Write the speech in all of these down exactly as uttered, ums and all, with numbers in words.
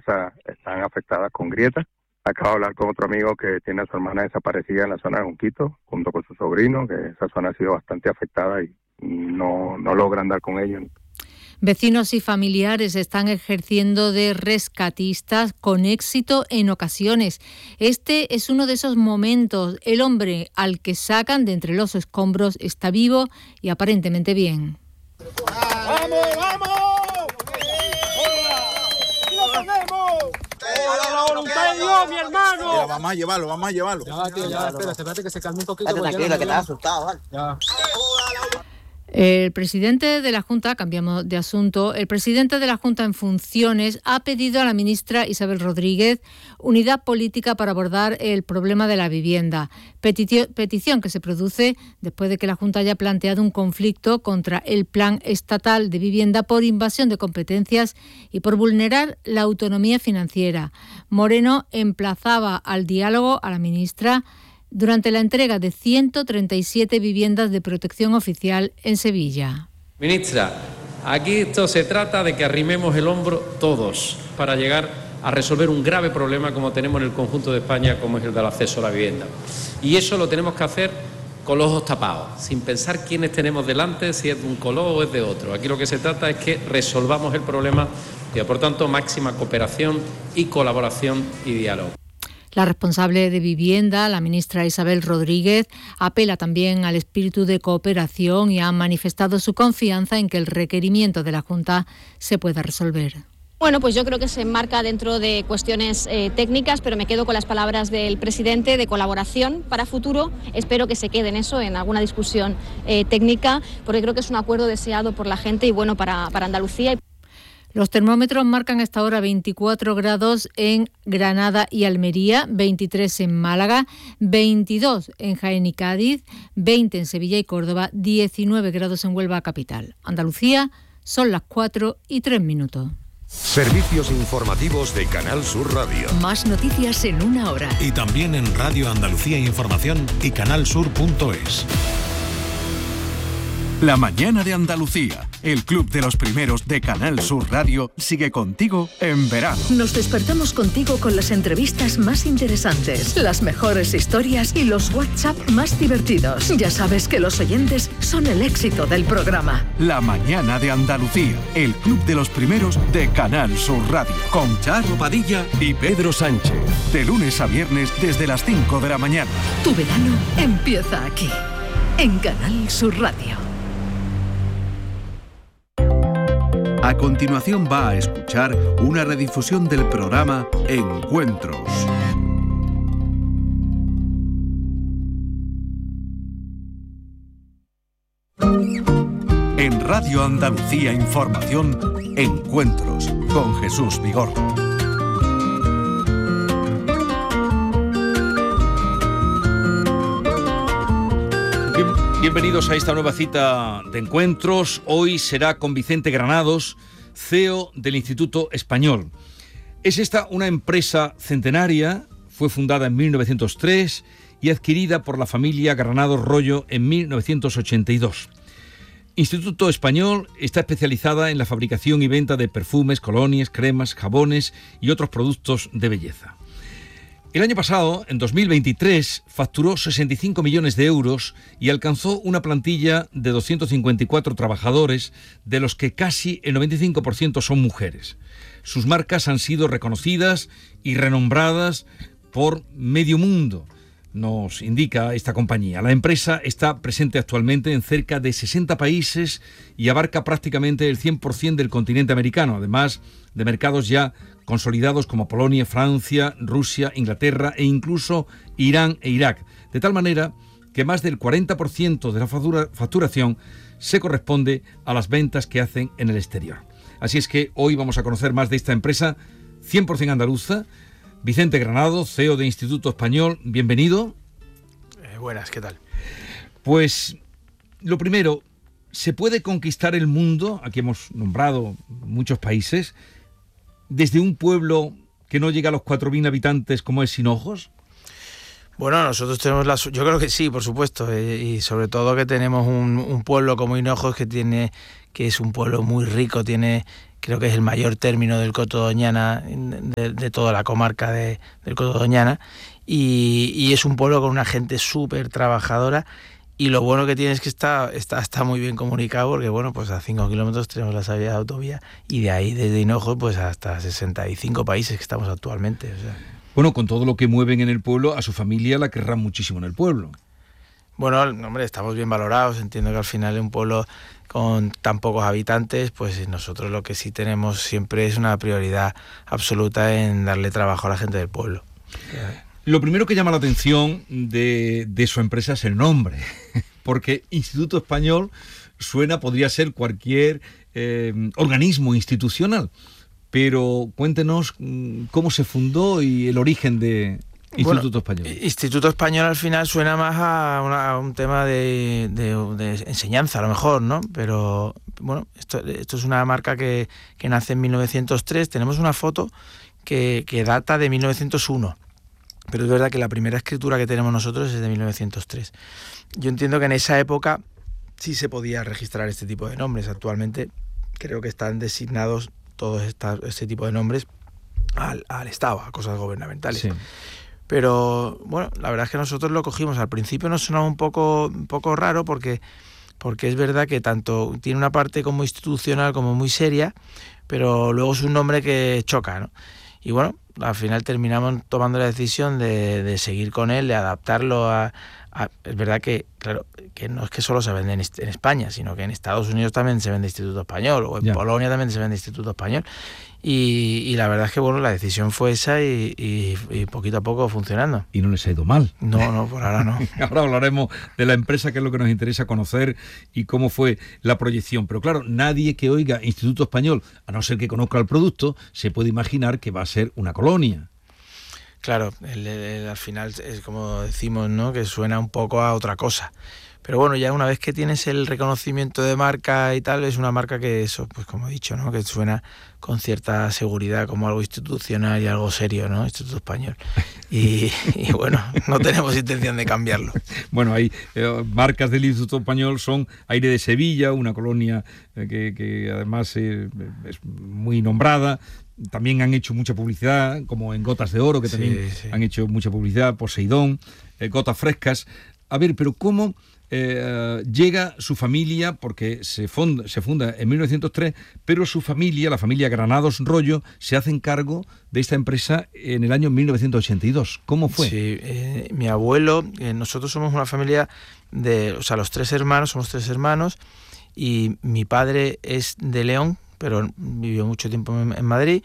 casas están afectadas con grietas. Acabo de hablar con otro amigo que tiene a su hermana desaparecida en la zona de Junquito, junto con su sobrino, que esa zona ha sido bastante afectada y no, no logran dar con ellos. Vecinos y familiares están ejerciendo de rescatistas con éxito en ocasiones. Este es uno de esos momentos. El hombre al que sacan de entre los escombros está vivo y aparentemente bien. ¡Vamos, vamos! ¡A la voluntad de Dios, mi hermano! Mira, vamos a llevarlo, vamos a llevarlo. Ya, tío, ya, espérate, espérate que se calme un poquito. Tranquilo, que estás asustado, ¿vale? Ya. El presidente de la Junta, cambiamos de asunto, el presidente de la Junta en funciones ha pedido a la ministra Isabel Rodríguez unidad política para abordar el problema de la vivienda. Petición, petición que se produce después de que la Junta haya planteado un conflicto contra el Plan Estatal de Vivienda por invasión de competencias y por vulnerar la autonomía financiera. Moreno emplazaba al diálogo a la ministra durante la entrega de ciento treinta y siete viviendas de protección oficial en Sevilla. Ministra, aquí esto se trata de que arrimemos el hombro todos para llegar a resolver un grave problema como tenemos en el conjunto de España, como es el del acceso a la vivienda. Y eso lo tenemos que hacer con los ojos tapados, sin pensar quiénes tenemos delante, si es de un color o es de otro. Aquí lo que se trata es que resolvamos el problema y, por tanto, máxima cooperación y colaboración y diálogo. La responsable de Vivienda, la ministra Isabel Rodríguez, apela también al espíritu de cooperación y ha manifestado su confianza en que el requerimiento de la Junta se pueda resolver. Bueno, pues yo creo que se enmarca dentro de cuestiones eh, técnicas, pero me quedo con las palabras del presidente de colaboración para futuro. Espero que se quede en eso, en alguna discusión eh, técnica, porque creo que es un acuerdo deseado por la gente y bueno para, para Andalucía. Los termómetros marcan hasta ahora veinticuatro grados en Granada y Almería, veintitrés en Málaga, veintidós en Jaén y Cádiz, veinte en Sevilla y Córdoba, diecinueve grados en Huelva capital. Andalucía, son las cuatro y tres minutos. Servicios informativos de Canal Sur Radio. Más noticias en una hora. Y también en Radio Andalucía Información y canal sur punto es. La mañana de Andalucía, el club de los primeros de Canal Sur Radio, sigue contigo en verano. Nos despertamos contigo con las entrevistas más interesantes, las mejores historias y los WhatsApp más divertidos. Ya sabes que los oyentes son el éxito del programa. La mañana de Andalucía, el club de los primeros de Canal Sur Radio, con Charo Padilla y Pedro Sánchez. De lunes a viernes desde las cinco de la mañana. Tu verano empieza aquí, en Canal Sur Radio. A continuación va a escuchar una redifusión del programa Encuentros. En Radio Andalucía Información, Encuentros con Jesús Vigorra. Bienvenidos a esta nueva cita de Encuentros. Hoy será con Vicente Granados, C E O del Instituto Español. Es esta una empresa centenaria, fue fundada en mil novecientos tres y adquirida por la familia Granados Rollo en mil novecientos ochenta y dos. Instituto Español está especializada en la fabricación y venta de perfumes, colonias, cremas, jabones y otros productos de belleza. El año pasado, en dos mil veintitrés, facturó sesenta y cinco millones de euros y alcanzó una plantilla de doscientos cincuenta y cuatro trabajadores, de los que casi el noventa y cinco por ciento son mujeres. Sus marcas han sido reconocidas y renombradas por medio mundo, nos indica esta compañía. La empresa está presente actualmente en cerca de sesenta países y abarca prácticamente el cien por ciento del continente americano, además de mercados ya consolidados como Polonia, Francia, Rusia, Inglaterra e incluso Irán e Irak, de tal manera que más del cuarenta por ciento de la facturación se corresponde a las ventas que hacen en el exterior. Así es que hoy vamos a conocer más de esta empresa cien por ciento andaluza. Vicente Granados, C E O de Instituto Español, bienvenido. Eh, buenas, ¿qué tal? Pues lo primero, ¿se puede conquistar el mundo? Aquí hemos nombrado muchos países, desde un pueblo que no llega a los cuatro mil habitantes como es Hinojos. Bueno, nosotros tenemos la... Yo creo que sí, por supuesto, eh, y sobre todo que tenemos un, un pueblo como Hinojos que tiene, que es un pueblo muy rico, tiene... Creo que es el mayor término del Coto Doñana, de, de toda la comarca de, del Coto Doñana, y, y es un pueblo con una gente súper trabajadora, y lo bueno que tiene es que está, está, está muy bien comunicado, porque bueno, pues a cinco kilómetros tenemos la salida de autovía, y de ahí desde Hinojos pues hasta sesenta y cinco países que estamos actualmente. O sea. Bueno, con todo lo que mueven en el pueblo, a su familia la querrán muchísimo en el pueblo. Bueno, hombre, estamos bien valorados, entiendo que al final en un pueblo con tan pocos habitantes, pues nosotros lo que sí tenemos siempre es una prioridad absoluta en darle trabajo a la gente del pueblo. Lo primero que llama la atención de, de su empresa es el nombre, porque Instituto Español suena, podría ser cualquier eh, organismo institucional, pero cuéntenos cómo se fundó y el origen de Instituto bueno, Español. Instituto Español al final suena más a, una, a un tema de, de, de enseñanza, a lo mejor, ¿no? Pero bueno, esto, esto es una marca que, que nace en mil novecientos tres. Tenemos una foto que, que data de mil novecientos uno, pero es verdad que la primera escritura que tenemos nosotros es de mil novecientos tres. Yo entiendo que en esa época sí se podía registrar este tipo de nombres. Actualmente creo que están designados todos esta, este tipo de nombres al, al Estado, a cosas gubernamentales. Sí. Pero bueno, la verdad es que nosotros lo cogimos. Al principio nos sonaba un poco, un poco raro porque, porque es verdad que tanto tiene una parte como institucional como muy seria, pero luego es un nombre que choca, ¿no? Y bueno, al final terminamos tomando la decisión de, de seguir con él, de adaptarlo a, a... Es verdad que, claro, que no es que solo se vende en, en España, sino que en Estados Unidos también se vende Instituto Español, o en ya. Polonia también se vende Instituto Español. Y, y la verdad es que bueno, la decisión fue esa y, y, y poquito a poco funcionando. ¿Y no les ha ido mal? No, no, por ahora no. Ahora hablaremos de la empresa, que es lo que nos interesa conocer y cómo fue la proyección. Pero claro, nadie que oiga Instituto Español, a no ser que conozca el producto, se puede imaginar que va a ser una colonia. Claro, el, el, al final es como decimos, ¿no? Que suena un poco a otra cosa. Pero bueno, ya una vez que tienes el reconocimiento de marca y tal, es una marca que eso, pues como he dicho, ¿no? Que suena con cierta seguridad como algo institucional y algo serio, ¿no? Instituto Español. Y, y bueno, no tenemos intención de cambiarlo. Bueno, hay eh, marcas del Instituto Español, son Aire de Sevilla, una colonia eh, que, que además eh, es muy nombrada. También han hecho mucha publicidad, como en Gotas de Oro, que también sí, sí. han hecho mucha publicidad, Poseidón, eh, Gotas Frescas. A ver, pero ¿cómo eh, llega su familia? Porque se funda, se funda en mil novecientos tres, pero su familia, la familia Granados Rollo, se hacen cargo de esta empresa en el año mil novecientos ochenta y dos. ¿Cómo fue? Sí, eh, mi abuelo, eh, nosotros somos una familia de, o sea, los tres hermanos, somos tres hermanos, y mi padre es de León, pero vivió mucho tiempo en, en Madrid,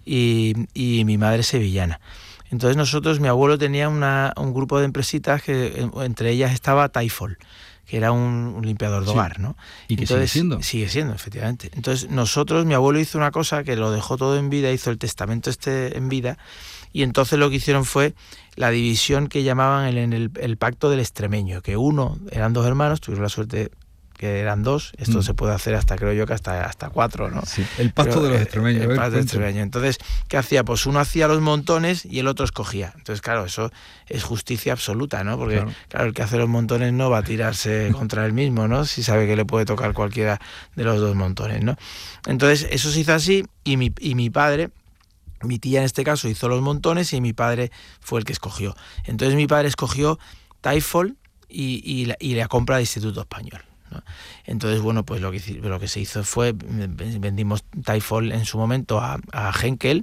y, y mi madre es sevillana. Entonces nosotros, mi abuelo tenía una, un grupo de empresitas que entre ellas estaba Taifol, que era un, un limpiador de hogar, ¿no? ¿Y que Entonces, sigue siendo? Sigue siendo, efectivamente. Entonces nosotros, mi abuelo hizo una cosa que lo dejó todo en vida, hizo el testamento este en vida, y entonces lo que hicieron fue la división que llamaban el, en el, el pacto del extremeño, que uno, eran dos hermanos, tuvieron la suerte que eran dos, esto mm. se puede hacer hasta, creo yo, que hasta, hasta cuatro, ¿no? Sí, el pacto Pero, de los extremeños. El, el pacto de extremeños. Entonces, ¿qué hacía? Pues uno hacía los montones y el otro escogía. Entonces, claro, eso es justicia absoluta, ¿no? Porque, claro, claro el que hace los montones no va a tirarse contra él mismo, ¿no? Si sabe que le puede tocar cualquiera de los dos montones, ¿no? Entonces, eso se hizo así y mi, y mi padre... Mi tía en este caso hizo los montones y mi padre fue el que escogió. Entonces mi padre escogió Taifol y, y, la, y la compra de Instituto Español, ¿no? Entonces, bueno, pues lo que, lo que se hizo fue, vendimos Taifol en su momento a, a Henkel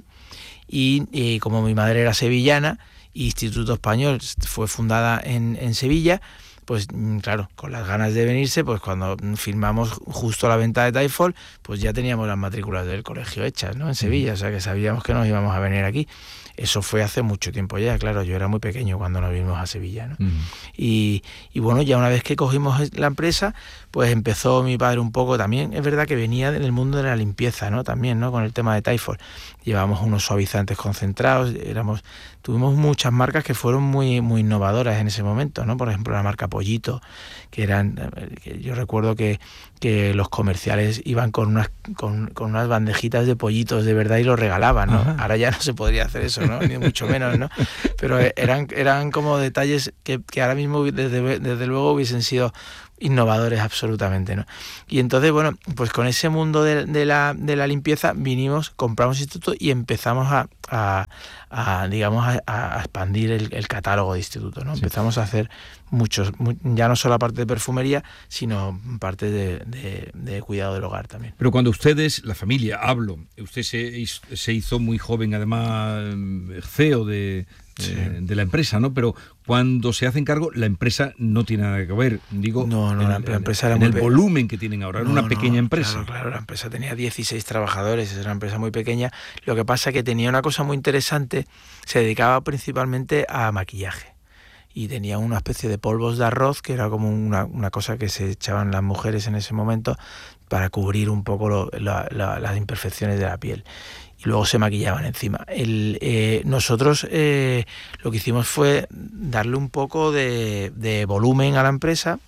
y, y como mi madre era sevillana, Instituto Español fue fundada en, en Sevilla, pues claro, con las ganas de venirse, pues cuando firmamos justo la venta de Taifol, pues ya teníamos las matrículas del colegio hechas, ¿no? En Sevilla, o sea que sabíamos que nos íbamos a venir aquí. Eso fue hace mucho tiempo ya, claro, yo era muy pequeño cuando nos vinimos a Sevilla, ¿no? Uh-huh. Y, y bueno, ya una vez que cogimos la empresa, pues empezó mi padre un poco también, es verdad que venía del mundo de la limpieza, ¿no? También, ¿no? Con el tema de Taifol. Llevábamos unos suavizantes concentrados, éramos, tuvimos muchas marcas que fueron muy, muy innovadoras en ese momento, ¿no? Por ejemplo, la marca Pollito, que eran, que yo recuerdo que, que los comerciales iban con unas, con, con unas bandejitas de pollitos de verdad y los regalaban, ¿no? Ajá. Ahora ya no se podría hacer eso, ¿no? Ni mucho menos, ¿no? Pero eran, eran como detalles que, que ahora mismo desde, desde luego hubiesen sido innovadores absolutamente, ¿no? Y entonces, bueno, pues con ese mundo de, de, la, de la limpieza vinimos, compramos instituto y empezamos a, a, a digamos, a, a expandir el, el catálogo de instituto, ¿no? Sí. Empezamos a hacer muchos, muy, ya no solo la parte de perfumería, sino parte de, de, de cuidado del hogar también. Pero cuando ustedes, la familia, hablo, usted se, se hizo muy joven, además C E O de... Sí. de la empresa, ¿no? Pero cuando se hacen cargo, la empresa no tiene nada que ver, digo, no, no, en, la, la empresa era en muy el pe... volumen que tienen ahora, era no, una pequeña no, empresa. Claro, claro, la empresa tenía dieciséis trabajadores, era una empresa muy pequeña. Lo que pasa es que tenía una cosa muy interesante, se dedicaba principalmente a maquillaje y tenía una especie de polvos de arroz, que era como una, una cosa que se echaban las mujeres en ese momento para cubrir un poco lo, la, la, las imperfecciones de la piel. Y luego se maquillaban encima. El, eh, nosotros eh, lo que hicimos fue darle un poco de, de volumen a la empresa.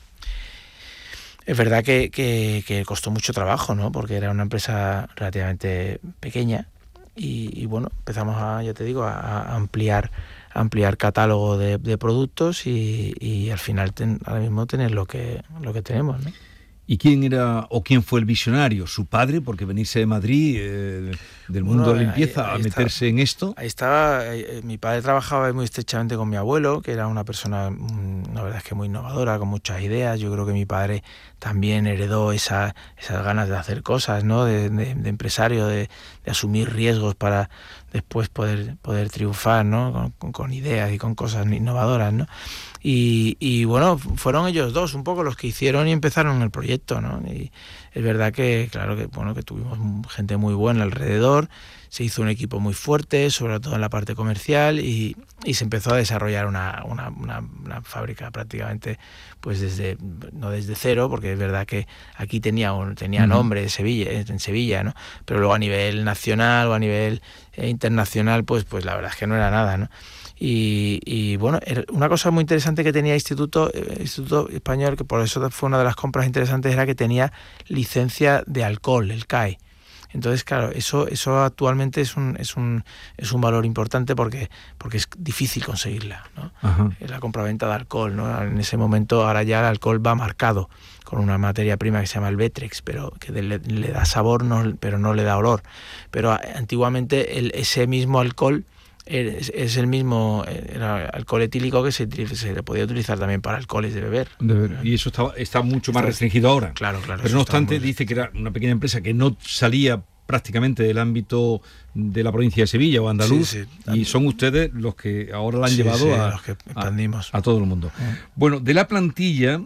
Es verdad que, que, que costó mucho trabajo, ¿no? Porque era una empresa relativamente pequeña y, y bueno, empezamos a, ya te digo, a, a ampliar ampliar catálogo de, de productos y, y al final ten, ahora mismo tener lo que lo que tenemos, ¿no? ¿Y quién era o quién fue el visionario? ¿Su padre? Porque venirse de Madrid, eh, del mundo bueno, de la limpieza, ahí, ahí a meterse estaba, en esto. Ahí estaba, eh, mi padre trabajaba muy estrechamente con mi abuelo, que era una persona, la verdad es que muy innovadora, con muchas ideas. Yo creo que mi padre también heredó esa, esas ganas de hacer cosas, ¿no? De, de, de empresario, de, de asumir riesgos para después poder, poder triunfar, ¿no? Con, con, con ideas y con cosas innovadoras, ¿no? Y, y bueno, fueron ellos dos un poco los que hicieron y empezaron el proyecto, ¿no? Y es verdad que, claro, que bueno, que tuvimos gente muy buena alrededor, se hizo un equipo muy fuerte, sobre todo en la parte comercial, y, y se empezó a desarrollar una, una, una, una fábrica prácticamente, pues desde, no desde cero, porque es verdad que aquí tenía, un, tenía nombre en Sevilla, en Sevilla, ¿no? Pero luego a nivel nacional o a nivel eh, internacional, pues, pues la verdad es que no era nada, ¿no? Y, y bueno, una cosa muy interesante que tenía Instituto, eh, Instituto Español, que por eso fue una de las compras interesantes, era que tenía licencia de alcohol, el C A E. Entonces, claro, eso eso actualmente es un es un es un valor importante porque porque es difícil conseguirla, ¿no? Ajá. La compraventa de alcohol, ¿no? En ese momento ahora ya el alcohol va marcado con una materia prima que se llama el Vetrex, pero que le, le da sabor, no, pero no le da olor. Pero antiguamente el, ese mismo alcohol Es, es el mismo era alcohol etílico que se, se le podía utilizar también para alcoholes de beber. De beber. Y eso está, está mucho más restringido ahora. Claro, claro. Pero no obstante, dice que era una pequeña empresa que no salía prácticamente del ámbito de la provincia de Sevilla o andaluz, sí, sí, y son ustedes los que ahora la han sí, llevado sí, a, los que expandimos. A, a todo el mundo. Eh. Bueno, de la plantilla,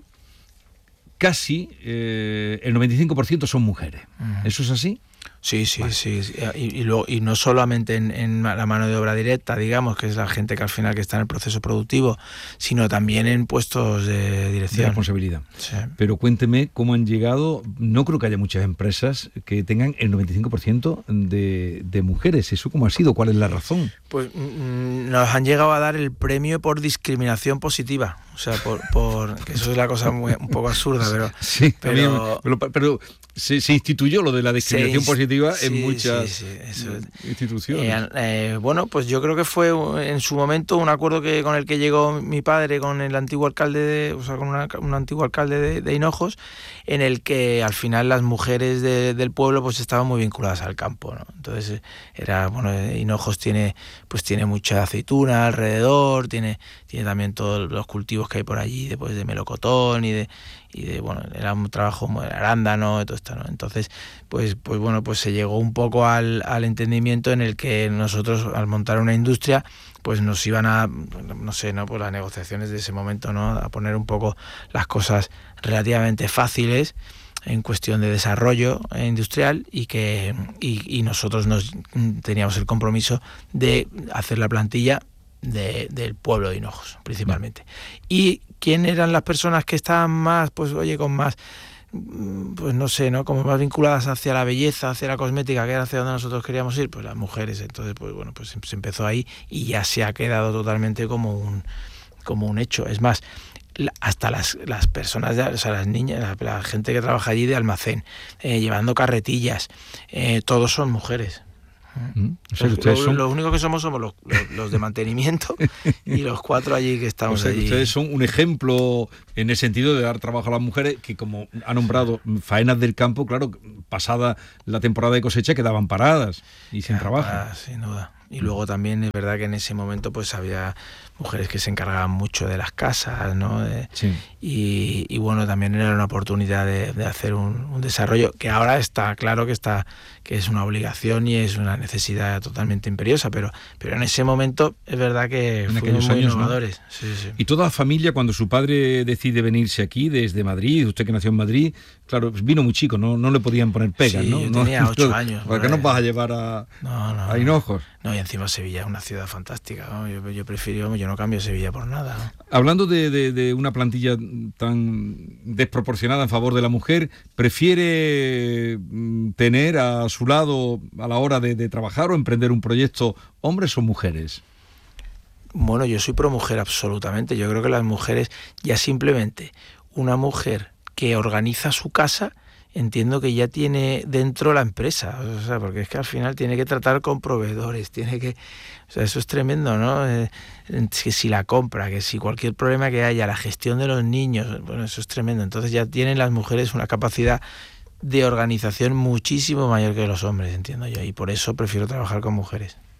casi eh, el noventa y cinco por ciento son mujeres. Uh-huh. ¿Eso es así? Sí, sí, vale. sí, sí. Y, y, luego, y no solamente en, en la mano de obra directa, digamos, que es la gente que al final que está en el proceso productivo, sino también en puestos de dirección. De responsabilidad. Sí. Pero cuénteme cómo han llegado, no creo que haya muchas empresas que tengan el noventa y cinco por ciento de, de mujeres. ¿Eso cómo ha sido? ¿Cuál es la razón? Pues mm, nos han llegado a dar el premio por discriminación positiva. O sea, por, por que eso es la cosa muy, un poco absurda, pero... Sí, pero, pero, pero se, se instituyó lo de la discriminación positiva sí, en muchas sí, sí, eso, instituciones. Eh, eh, bueno, pues yo creo que fue en su momento un acuerdo que con el que llegó mi padre con el antiguo alcalde, de, o sea, con una, un antiguo alcalde de, de Hinojos, en el que al final las mujeres de, del pueblo pues estaban muy vinculadas al campo, ¿no? Entonces era, bueno, Hinojos tiene, pues tiene mucha aceituna alrededor, tiene, tiene también todos los cultivos que hay por allí, después de melocotón y de y de bueno, era un trabajo muy arándano y todo esto, ¿no? Entonces, pues pues bueno, pues se llegó un poco al, al entendimiento en el que nosotros al montar una industria, pues nos iban a, no sé, ¿no? Pues las negociaciones de ese momento, ¿no? A poner un poco las cosas relativamente fáciles en cuestión de desarrollo industrial y que y, y nosotros nos teníamos el compromiso de hacer la plantilla de, del pueblo de Hinojos, principalmente. Y quién eran las personas que estaban más, pues oye, con más, pues no sé, ¿no? Como más vinculadas hacia la belleza, hacia la cosmética, que era hacia donde nosotros queríamos ir, pues las mujeres. Entonces, pues bueno, pues se empezó ahí y ya se ha quedado totalmente como un, como un hecho. Es más, hasta las, las personas, de, o sea, las niñas, la, la gente que trabaja allí de almacén, eh, llevando carretillas, eh, todos son mujeres. ¿Mm? O sea, los, ustedes lo, son... Los únicos que somos somos los, los, los de mantenimiento y los cuatro allí que estamos o sea, allí. Ustedes son un ejemplo en el sentido de dar trabajo a las mujeres que, como ha nombrado, faenas del campo, claro, pasada la temporada de cosecha quedaban paradas y sin trabajo. Ah, sin duda. Y luego también es verdad que en ese momento pues había mujeres que se encargaban mucho de las casas, ¿no? De, sí. y, y bueno, también era una oportunidad de, de hacer un, un desarrollo que ahora está claro que está que es una obligación y es una necesidad totalmente imperiosa, pero, pero en ese momento es verdad que en fuimos muy años, innovadores. ¿no? Sí, sí. Y toda la familia, cuando su padre decide venirse aquí desde Madrid, usted que nació en Madrid, claro, vino muy chico, no, no le podían poner pegas, sí, ¿no? Yo no, tenía ocho no, años. ¿Por qué nos vas a llevar a, no, no, a Hinojos? No, y encima Sevilla es una ciudad fantástica, ¿no? Yo, yo prefiero, yo no cambio Sevilla por nada, ¿no? Hablando de, de, de una plantilla tan desproporcionada en favor de la mujer, ¿prefiere tener a su lado a la hora de, de trabajar o emprender un proyecto hombres o mujeres? Bueno, yo soy pro mujer absolutamente. Yo creo que las mujeres, ya simplemente una mujer que organiza su casa, entiendo que ya tiene dentro la empresa, o sea, porque es que al final tiene que tratar con proveedores, tiene que, o sea, eso es tremendo, ¿no? Eh, que si la compra, que si cualquier problema que haya, la gestión de los niños, bueno, eso es tremendo. Entonces ya tienen las mujeres una capacidad de organización muchísimo mayor que los hombres, entiendo yo, y por eso prefiero trabajar con mujeres.